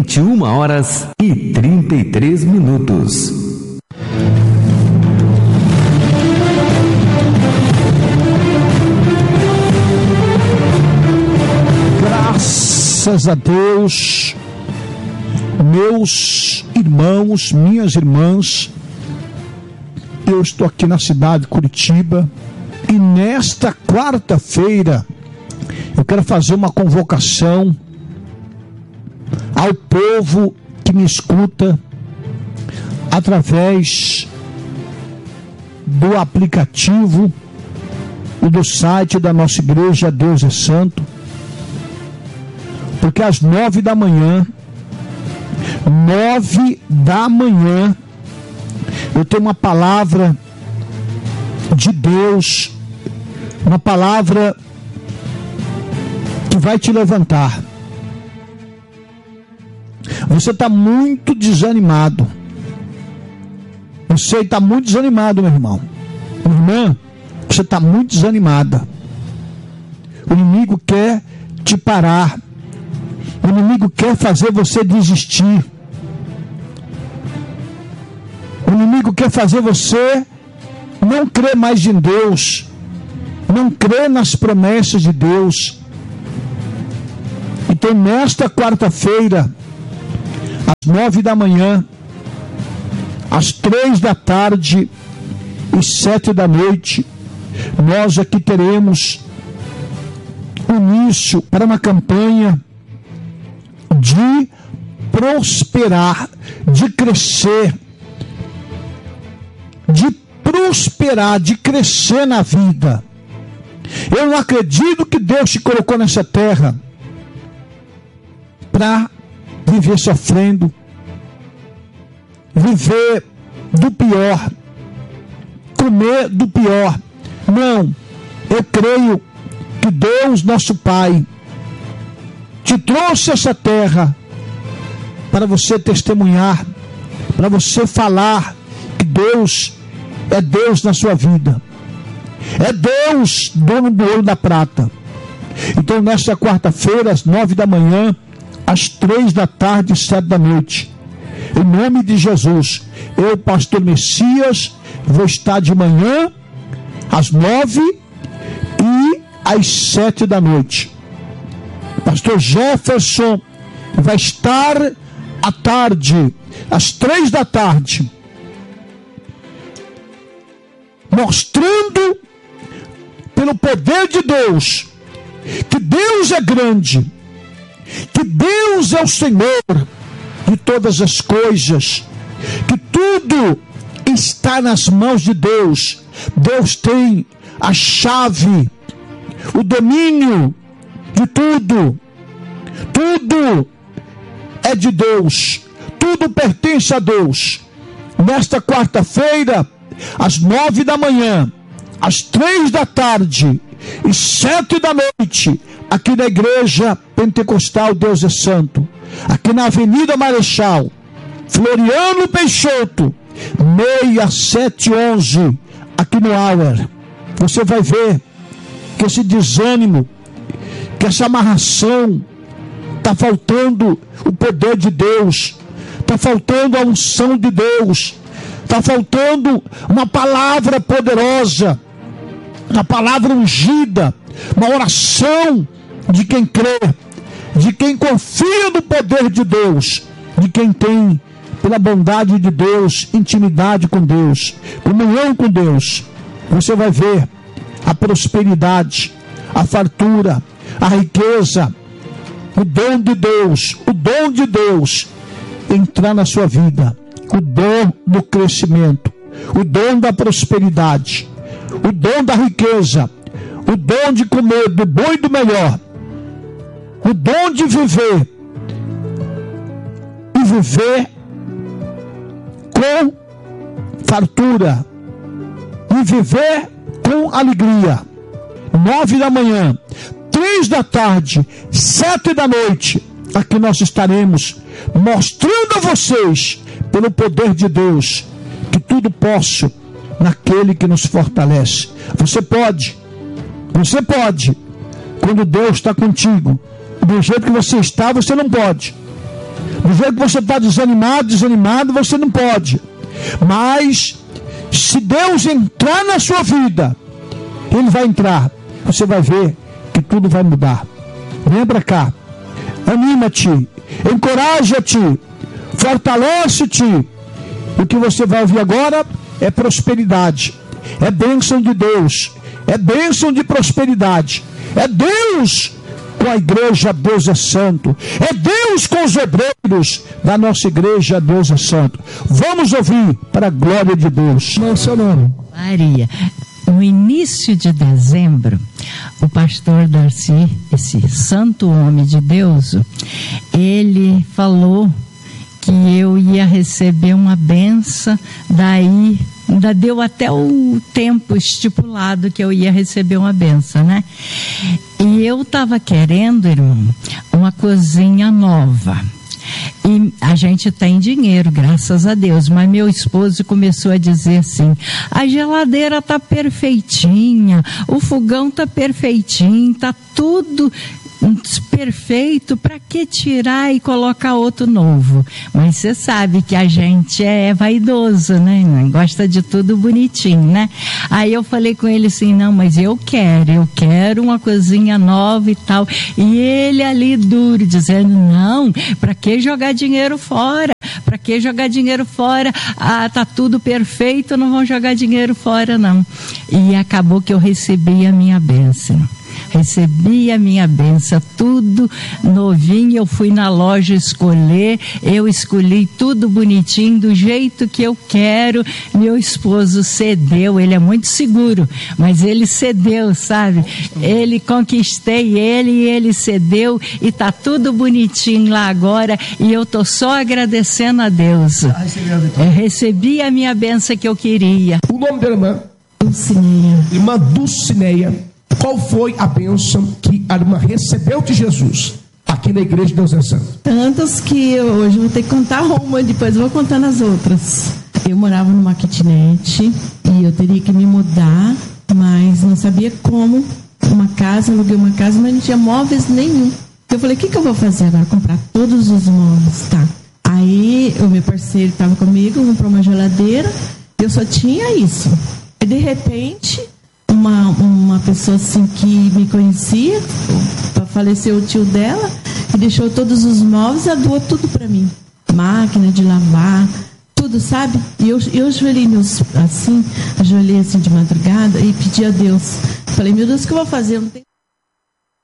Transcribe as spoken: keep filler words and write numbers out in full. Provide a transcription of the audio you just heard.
vinte e uma horas e trinta e três minutos. Graças a Deus, meus irmãos, minhas irmãs, eu estou aqui na cidade de Curitiba e nesta quarta-feira eu quero fazer uma convocação ao povo que me escuta através do aplicativo e do site da nossa igreja Deus é Santo, porque às nove da manhã, nove da manhã, eu tenho uma palavra de Deus, uma palavra que vai te levantar. Você está muito desanimado. Você está muito desanimado, meu irmão. Minha irmã, você está muito desanimada. O inimigo quer te parar. O inimigo quer fazer você desistir. O inimigo quer fazer você não crer mais em Deus, não crer nas promessas de Deus. Então, nesta quarta-feira, às nove da manhã, às três da tarde e sete da noite, nós aqui teremos o início para uma campanha de prosperar, de crescer, de prosperar, de crescer na vida. Eu não acredito que Deus te colocou nessa terra para viver sofrendo, viver do pior, comer do pior. Não, eu creio que Deus, nosso Pai, te trouxe essa terra para você testemunhar, para você falar que Deus é Deus na sua vida, é Deus dono do ouro e da prata. Então, nesta quarta-feira, às nove da manhã, às três da tarde e sete da noite, em nome de Jesus, eu, pastor Messias, vou estar de manhã às nove e às sete da noite. Pastor Jefferson vai estar à tarde, às três da tarde, mostrando pelo poder de Deus que Deus é grande, que Deus é o Senhor de todas as coisas, que tudo está nas mãos de Deus. Deus tem a chave, o domínio de tudo. Tudo é de Deus, tudo pertence a Deus. Nesta quarta-feira, às nove da manhã, às três da tarde e sete da noite, aqui na igreja Pentecostal Deus é Santo, aqui na Avenida Marechal Floriano Peixoto, seis sete onze, aqui no Auer. Você vai ver que esse desânimo, que essa amarração, está faltando o poder de Deus, está faltando a unção de Deus, está faltando uma palavra poderosa, uma palavra ungida, uma oração de quem crê, de quem confia no poder de Deus, de quem tem, pela bondade de Deus, intimidade com Deus, comunhão com Deus. Você vai ver a prosperidade, a fartura, a riqueza, o dom de Deus, o dom de Deus entrar na sua vida, o dom do crescimento, o dom da prosperidade, o dom da riqueza, o dom de comer do bom e do melhor, o dom de viver e viver com fartura e viver com alegria. Nove da manhã, três da tarde, sete da noite, aqui nós estaremos mostrando a vocês, pelo poder de Deus, que tudo posso naquele que nos fortalece. Você pode, você pode, quando Deus está contigo. Do jeito que você está, você não pode. Do jeito que você está desanimado, desanimado, você não pode. Mas, se Deus entrar na sua vida, Ele vai entrar. Você vai ver que tudo vai mudar. Vem para cá. Anima-te. Encoraja-te. Fortalece-te. O que você vai ouvir agora é prosperidade. É bênção de Deus. É bênção de prosperidade. É Deus com a igreja, Deus é santo. É Deus com os obreiros da nossa igreja, Deus é santo. Vamos ouvir para a glória de Deus. Qual é o seu nome? Maria. No início de dezembro, o pastor Darcy, esse santo homem de Deus, ele falou que eu ia receber uma benção, daí ainda deu até o tempo estipulado que eu ia receber uma benção, né? E eu estava querendo, irmão, uma cozinha nova. E a gente tem dinheiro, graças a Deus, mas meu esposo começou a dizer assim: a geladeira tá perfeitinha, o fogão tá perfeitinho, tá tudo perfeito, para que tirar e colocar outro novo? Mas você sabe que a gente é vaidoso, né? Gosta de tudo bonitinho, né? Aí eu falei com ele assim: não, mas eu quero, eu quero uma cozinha nova e tal. E ele ali duro, dizendo: não, para que jogar dinheiro fora? Para que jogar dinheiro fora? Ah, tá tudo perfeito, não vão jogar dinheiro fora, não. E acabou que eu recebi a minha bênção. Recebi a minha benção, tudo novinho. Eu fui na loja escolher, eu escolhi tudo bonitinho, do jeito que eu quero. Meu esposo cedeu, ele é muito seguro, mas ele cedeu, sabe? Ele, conquistei ele e ele cedeu, e tá tudo bonitinho lá agora, e eu tô só agradecendo a Deus. Eu recebi a minha benção que eu queria. O nome da irmã? Dulcineia. Irmã Dulcineia. Qual foi a bênção que a irmã recebeu de Jesus aqui na igreja de Deus é Santo? Tantas que eu hoje vou ter que contar uma, depois eu vou contando as outras. Eu morava numa kitnet e eu teria que me mudar, mas não sabia como. Uma casa, aluguei uma casa, mas não tinha móveis nenhum. Eu falei: o que, que eu vou fazer agora? Comprar todos os móveis, tá? Aí o meu parceiro estava comigo, comprou uma geladeira, eu só tinha isso. E de repente, Uma, uma pessoa assim que me conhecia, faleceu o tio dela, e deixou todos os móveis e doou tudo para mim. Máquina de lavar, tudo, sabe? E eu, eu ajoelhei meus, assim, ajoelhei assim de madrugada e pedi a Deus. Falei: meu Deus, o que eu vou fazer? Eu não tenho